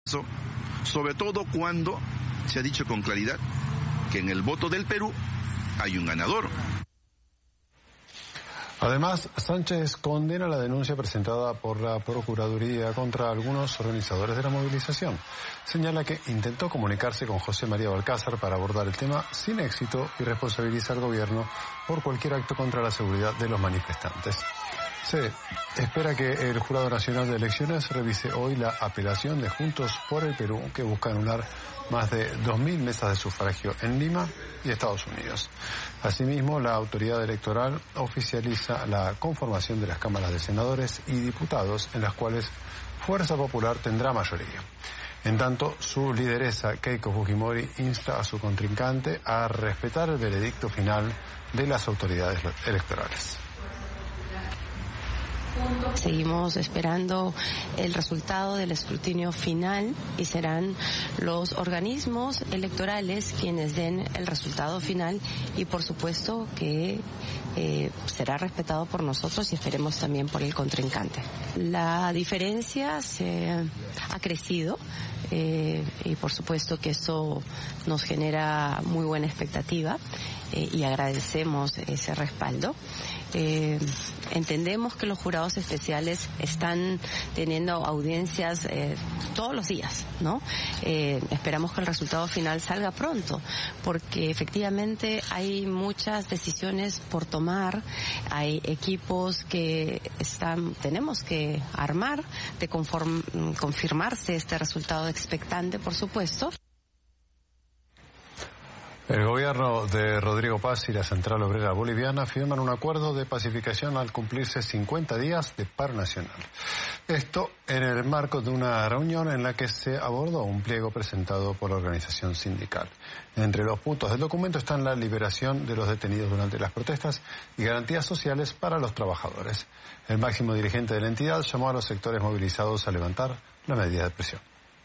Sobre todo cuando se ha dicho con claridad que en el voto del Perú hay un ganador. Además, Sánchez condena la denuncia presentada por la Procuraduría contra algunos organizadores de la movilización. Señala que intentó comunicarse con José María Balcázar para abordar el tema sin éxito y responsabiliza al gobierno por cualquier acto contra la seguridad de los manifestantes. Se espera que el Jurado Nacional de Elecciones revise hoy la apelación de Juntos por el Perú, que busca anular más de 2.000 mesas de sufragio en Lima y Estados Unidos. Asimismo, la autoridad electoral oficializa la conformación de las cámaras de senadores y diputados, en las cuales Fuerza Popular tendrá mayoría. En tanto, su lideresa, Keiko Fujimori, insta a su contrincante a respetar el veredicto final de las autoridades electorales. Seguimos esperando el resultado del escrutinio final y serán los organismos electorales quienes den el resultado final y por supuesto que será respetado por nosotros y esperemos también por el contrincante. La diferencia ha crecido y por supuesto que eso nos genera muy buena expectativa y agradecemos ese respaldo. Entendemos que los jurados especiales están teniendo audiencias todos los días, ¿no? Esperamos que el resultado final salga pronto, porque efectivamente hay muchas decisiones por tomar, hay equipos que tenemos que armar de confirmarse este resultado expectante, por supuesto. El gobierno de Rodrigo Paz y la Central Obrera Boliviana firman un acuerdo de pacificación al cumplirse 50 días de paro nacional. Esto en el marco de una reunión en la que se abordó un pliego presentado por la organización sindical. Entre los puntos del documento están la liberación de los detenidos durante las protestas y garantías sociales para los trabajadores. El máximo dirigente de la entidad llamó a los sectores movilizados a levantar la medida de presión.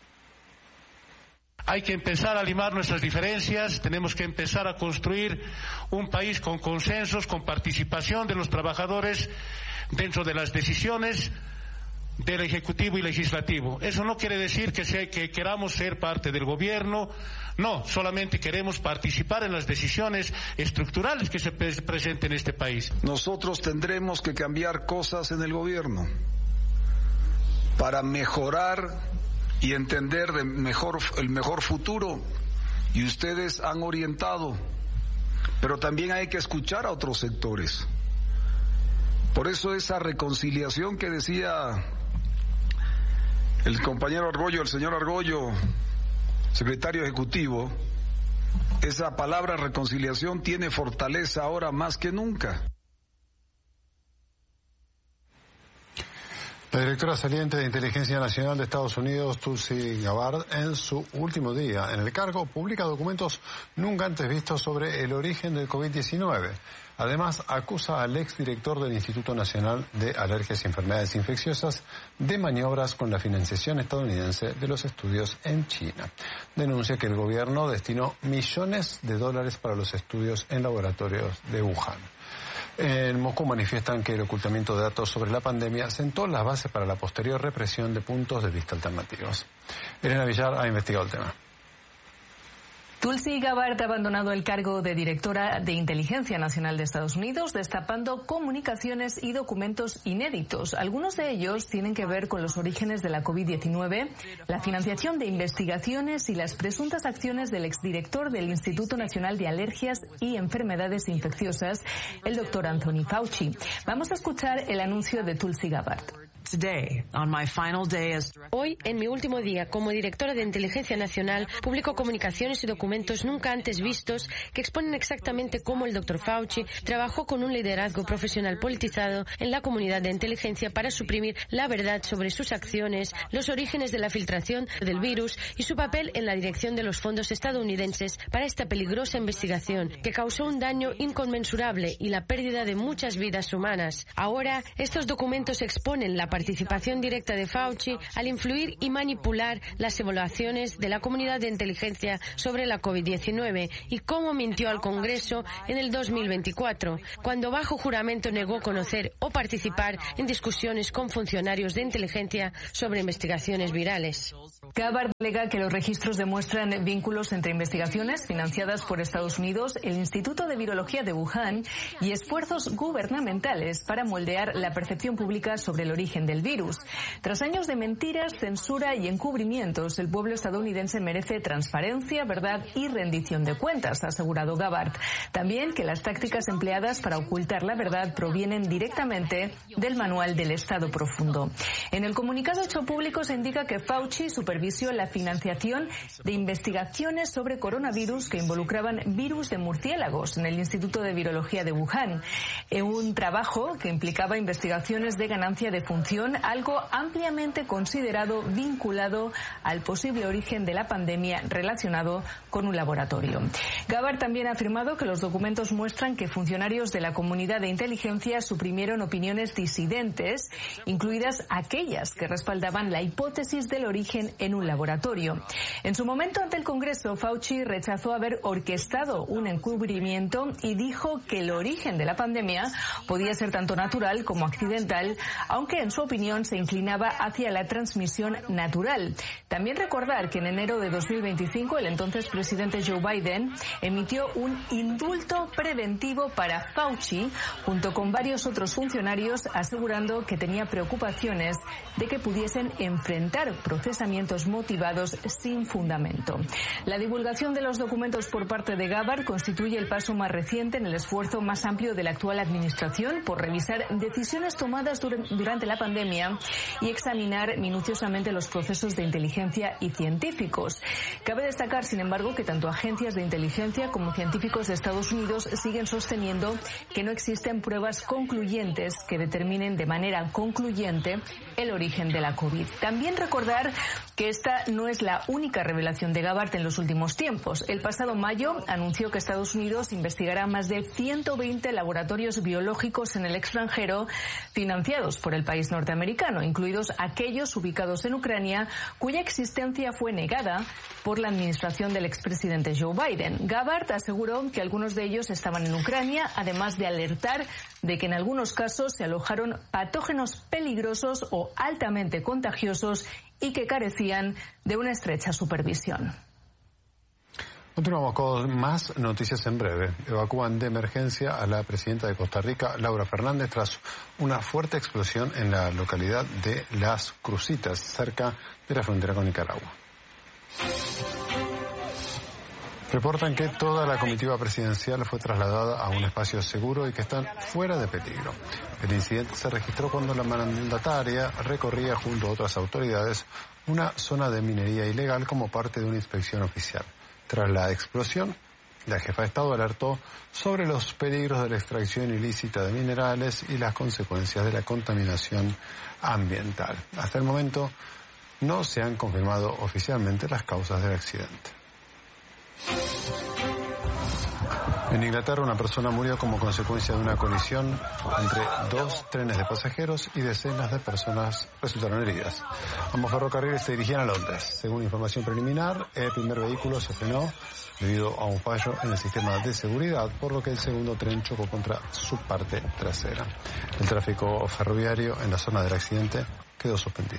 Hay que empezar a limar nuestras diferencias, tenemos que empezar a construir un país con consensos, con participación de los trabajadores dentro de las decisiones del Ejecutivo y Legislativo. Eso no quiere decir que queramos ser parte del gobierno, no, solamente queremos participar en las decisiones estructurales que se presenten en este país. Nosotros tendremos que cambiar cosas en el gobierno para mejorar y entender el mejor futuro, y ustedes han orientado, pero también hay que escuchar a otros sectores. Por eso esa reconciliación que decía el compañero Argollo, el señor Argollo, secretario ejecutivo, esa palabra reconciliación tiene fortaleza ahora más que nunca. La directora saliente de Inteligencia Nacional de Estados Unidos, Tulsi Gabbard, en su último día en el cargo, publica documentos nunca antes vistos sobre el origen del COVID-19. Además, acusa al exdirector del Instituto Nacional de Alergias y Enfermedades Infecciosas de maniobras con la financiación estadounidense de los estudios en China. Denuncia que el gobierno destinó millones de dólares para los estudios en laboratorios de Wuhan. En Moscú manifiestan que el ocultamiento de datos sobre la pandemia sentó las bases para la posterior represión de puntos de vista alternativos. Elena Villar ha investigado el tema. Tulsi Gabbard ha abandonado el cargo de directora de Inteligencia Nacional de Estados Unidos, destapando comunicaciones y documentos inéditos. Algunos de ellos tienen que ver con los orígenes de la COVID-19, la financiación de investigaciones y las presuntas acciones del exdirector del Instituto Nacional de Alergias y Enfermedades Infecciosas, el doctor Anthony Fauci. Vamos a escuchar el anuncio de Tulsi Gabbard. Hoy, en mi último día como directora de Inteligencia Nacional, publico comunicaciones y documentos nunca antes vistos que exponen exactamente cómo el Dr. Fauci trabajó con un liderazgo profesional politizado en la comunidad de inteligencia para suprimir la verdad sobre sus acciones, los orígenes de la filtración del virus y su papel en la dirección de los fondos estadounidenses para esta peligrosa investigación que causó un daño inconmensurable y la pérdida de muchas vidas humanas. Ahora, estos documentos exponen la participación directa de Fauci al influir y manipular las evaluaciones de la comunidad de inteligencia sobre la COVID-19 y cómo mintió al Congreso en el 2024, cuando bajo juramento negó conocer o participar en discusiones con funcionarios de inteligencia sobre investigaciones virales. Gabbard alega que los registros demuestran vínculos entre investigaciones financiadas por Estados Unidos, el Instituto de Virología de Wuhan y esfuerzos gubernamentales para moldear la percepción pública sobre el origen del virus. Tras años de mentiras, censura y encubrimientos, el pueblo estadounidense merece transparencia, verdad y rendición de cuentas, ha asegurado Gabbard. También que las tácticas empleadas para ocultar la verdad provienen directamente del Manual del Estado Profundo. En el comunicado hecho público se indica que Fauci supervisó la financiación de investigaciones sobre coronavirus que involucraban virus de murciélagos en el Instituto de Virología de Wuhan. Un trabajo que implicaba investigaciones de ganancia de función, algo ampliamente considerado vinculado al posible origen de la pandemia relacionado con un laboratorio. Gabbard también ha afirmado que los documentos muestran que funcionarios de la comunidad de inteligencia suprimieron opiniones disidentes, incluidas aquellas que respaldaban la hipótesis del origen en un laboratorio. En su momento ante el Congreso, Fauci rechazó haber orquestado un encubrimiento y dijo que el origen de la pandemia podía ser tanto natural como accidental, aunque en su opinión se inclinaba hacia la transmisión natural. También recordar que en enero de 2025 el entonces presidente Joe Biden emitió un indulto preventivo para Fauci junto con varios otros funcionarios, asegurando que tenía preocupaciones de que pudiesen enfrentar procesamientos motivados sin fundamento. La divulgación de los documentos por parte de Gabbard constituye el paso más reciente en el esfuerzo más amplio de la actual administración por revisar decisiones tomadas durante la pandemia y examinar minuciosamente los procesos de inteligencia y científicos. Cabe destacar, sin embargo, que tanto agencias de inteligencia como científicos de Estados Unidos siguen sosteniendo que no existen pruebas concluyentes que determinen de manera concluyente el origen de la COVID. También recordar que esta no es la única revelación de Gabbard en los últimos tiempos. El pasado mayo anunció que Estados Unidos investigará más de 120 laboratorios biológicos en el extranjero financiados por el país norteamericano, incluidos aquellos ubicados en Ucrania, cuya existencia fue negada por la administración del expresidente Joe Biden. Gabbard aseguró que algunos de ellos estaban en Ucrania, además de alertar de que en algunos casos se alojaron patógenos peligrosos o altamente contagiosos y que carecían de una estrecha supervisión. Continuamos con más noticias en breve. Evacúan de emergencia a la presidenta de Costa Rica, Laura Fernández, tras una fuerte explosión en la localidad de Las Crucitas, cerca de la frontera con Nicaragua. Reportan que toda la comitiva presidencial fue trasladada a un espacio seguro y que están fuera de peligro. El incidente se registró cuando la mandataria recorría junto a otras autoridades una zona de minería ilegal como parte de una inspección oficial. Tras la explosión, la jefa de Estado alertó sobre los peligros de la extracción ilícita de minerales y las consecuencias de la contaminación ambiental. Hasta el momento no se han confirmado oficialmente las causas del accidente. En Inglaterra, una persona murió como consecuencia de una colisión entre dos trenes de pasajeros y decenas de personas resultaron heridas. Ambos ferrocarriles se dirigían a Londres. Según información preliminar, el primer vehículo se frenó debido a un fallo en el sistema de seguridad, por lo que el segundo tren chocó contra su parte trasera. El tráfico ferroviario en la zona del accidente quedó suspendido.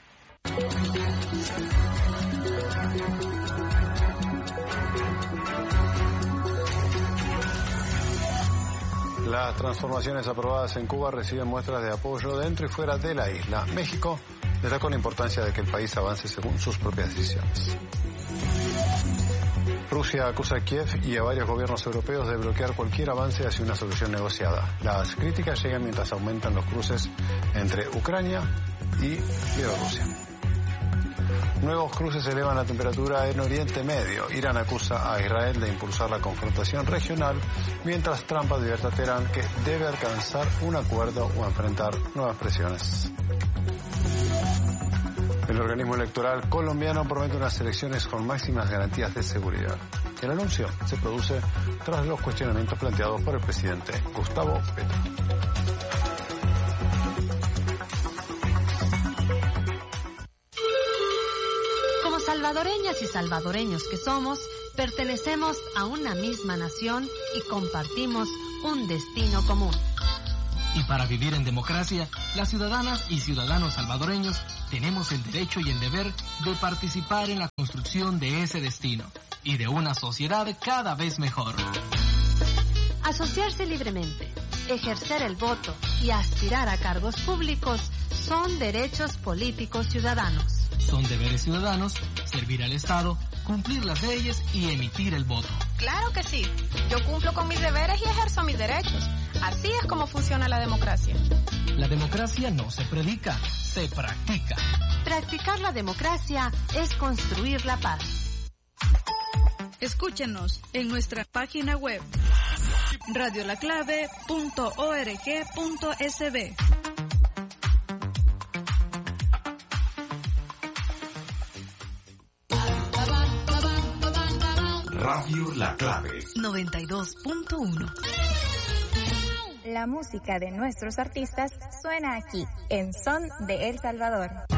Las transformaciones aprobadas en Cuba reciben muestras de apoyo dentro y fuera de la isla. México destacó la importancia de que el país avance según sus propias decisiones. Rusia acusa a Kiev y a varios gobiernos europeos de bloquear cualquier avance hacia una solución negociada. Las críticas llegan mientras aumentan los cruces entre Ucrania y Bielorrusia. Nuevos cruces elevan la temperatura en Oriente Medio. Irán acusa a Israel de impulsar la confrontación regional, mientras Trump advierte a Teherán que debe alcanzar un acuerdo o enfrentar nuevas presiones. El organismo electoral colombiano promete unas elecciones con máximas garantías de seguridad. El anuncio se produce tras los cuestionamientos planteados por el presidente Gustavo Petro. Salvadoreñas y salvadoreños que somos, pertenecemos a una misma nación y compartimos un destino común. Y para vivir en democracia, las ciudadanas y ciudadanos salvadoreños tenemos el derecho y el deber de participar en la construcción de ese destino y de una sociedad cada vez mejor. Asociarse libremente, ejercer el voto y aspirar a cargos públicos son derechos políticos ciudadanos. Son deberes ciudadanos servir al Estado, cumplir las leyes y emitir el voto. Claro que sí. Yo cumplo con mis deberes y ejerzo mis derechos. Así es como funciona la democracia. La democracia no se predica, se practica. Practicar la democracia es construir la paz. Escúchenos en nuestra página web radiolaclave.org.sb. Radio La Clave 92.1. La música de nuestros artistas suena aquí, en Son de El Salvador.